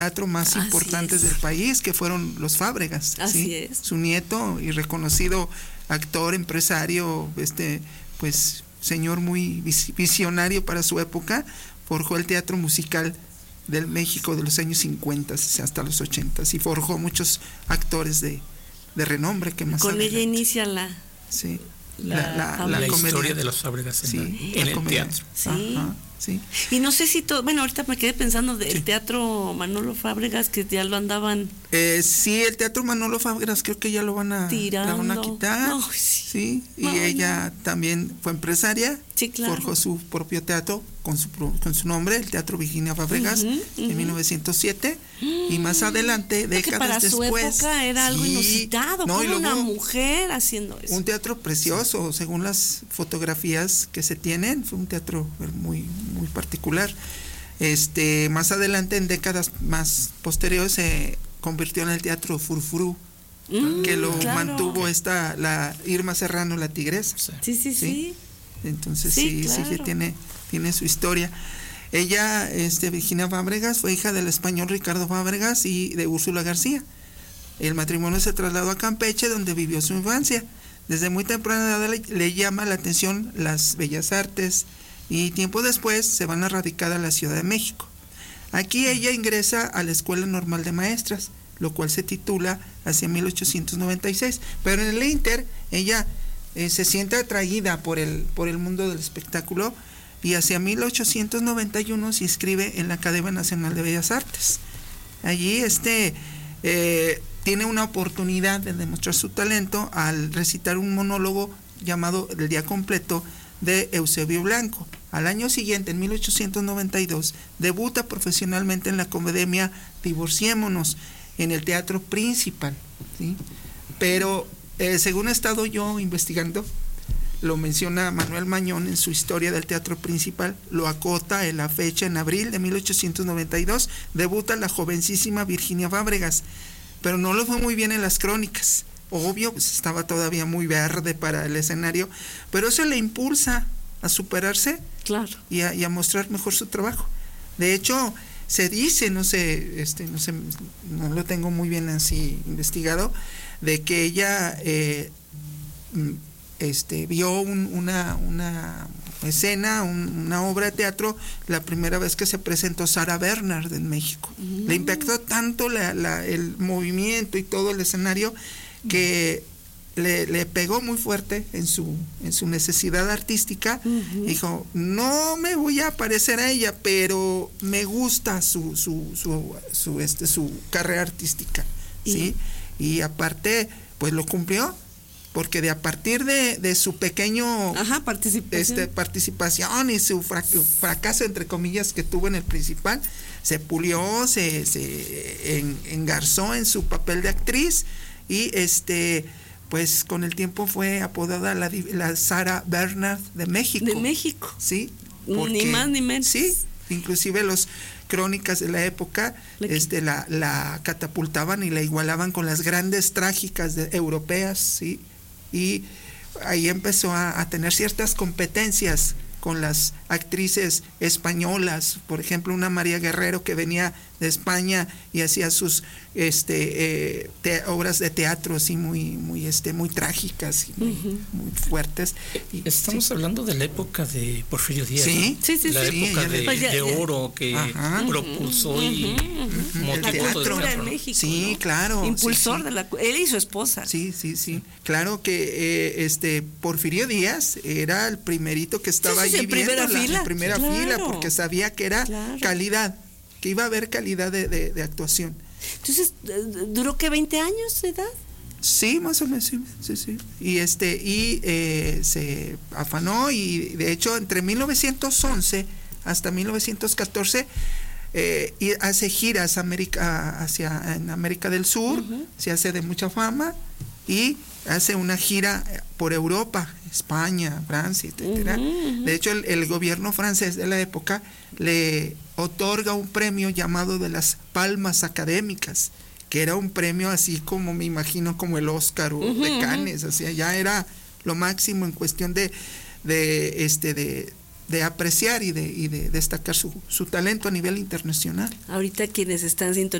teatro más importantes del país, que fueron los Fábregas. Así ¿sí? es. Su nieto y reconocido actor, empresario, pues señor muy visionario para su época, forjó el teatro musical del México de los años 50 hasta los 80 y forjó muchos actores de renombre que más con adelante. ella inicia la historia de los Fábregas en el teatro. Sí. Ajá, sí. Y no sé si bueno, ahorita me quedé pensando del teatro Manolo Fábregas, que ya lo andaban sí, el teatro Manolo Fábregas creo que ya lo van a quitar. No, sí. Y ella también fue empresaria, sí, claro. Forjó su propio teatro con su nombre, el Teatro Virginia Fábregas, en 1907, y más adelante, décadas para después. Para su época era algo inusitado, como una mujer haciendo eso. Un teatro precioso, según las fotografías que se tienen, fue un teatro muy, muy particular. Más adelante, en décadas más posteriores, se convirtió en el Teatro Furfurú, que lo mantuvo la Irma Serrano, la tigresa. Sí. Entonces claro. tiene su historia. Ella, Virginia Fábregas, fue hija del español Ricardo Fábregas y de Úrsula García. El matrimonio se trasladó a Campeche, donde vivió su infancia. Desde muy temprana edad le llama la atención las bellas artes y tiempo después se van a radicar a la Ciudad de México. Aquí ella ingresa a la Escuela Normal de Maestras, lo cual se titula hacia 1896. Pero en el Inter, ella se siente atraída por el mundo del espectáculo y hacia 1891 se inscribe en la Academia Nacional de Bellas Artes. Allí tiene una oportunidad de demostrar su talento al recitar un monólogo llamado El Día Completo de Eusebio Blanco. Al año siguiente, en 1892, debuta profesionalmente en la Academia Divorciémonos, en el Teatro Principal, ¿sí? Pero según he estado yo investigando, lo menciona Manuel Mañón en su historia del Teatro Principal, lo acota en la fecha, en abril de 1892, debuta la jovencísima Virginia Fábregas, pero no le fue muy bien en las crónicas. Obvio, pues estaba todavía muy verde para el escenario, pero eso le impulsa a superarse, claro, y a mostrar mejor su trabajo. De hecho, se dice, no sé, no lo tengo muy bien así investigado, de que ella vio una escena, una obra de teatro, la primera vez que se presentó Sarah Bernhardt en México. Le impactó tanto el movimiento y todo el escenario que le pegó muy fuerte en su necesidad artística. Dijo, no me voy a parecer a ella, pero me gusta su carrera artística, ¿sí? Y aparte, pues lo cumplió, porque a partir de su pequeño participación y su fracaso, entre comillas, que tuvo en el Principal, se pulió, se engarzó en su papel de actriz y pues con el tiempo fue apodada la Sarah Bernhardt de México. De México. Sí. Ni más ni menos. Sí, inclusive los crónicas de la época la catapultaban y la igualaban con las grandes trágicas europeas, ¿sí? Y ahí empezó a tener ciertas competencias con las actrices españolas, por ejemplo una María Guerrero que venía de España y hacía sus obras de teatro así muy trágicas y muy fuertes. Estamos hablando de la época de Porfirio Díaz, sí, ¿no? Sí, la época de oro que propulsó y motivó la todo cultura en México, sí, ¿no? Claro, impulsor de él y su esposa. Sí, claro que Porfirio Díaz era el primerito que estaba allí en primera fila, porque sabía que era calidad, que iba a haber calidad de actuación. Entonces, ¿duró qué, 20 años de edad? Sí, más o menos, sí. Y se afanó, y de hecho entre 1911 hasta 1914 y hace giras en América del Sur, se hace de mucha fama y hace una gira por Europa, España, Francia, etcétera. De hecho, el gobierno francés de la época le otorga un premio llamado de las Palmas Académicas, que era un premio así como, me imagino, como el Oscar o de Cannes, o sea, ya era lo máximo en cuestión de de apreciar y de destacar su talento a nivel internacional. Ahorita quienes están sintonizando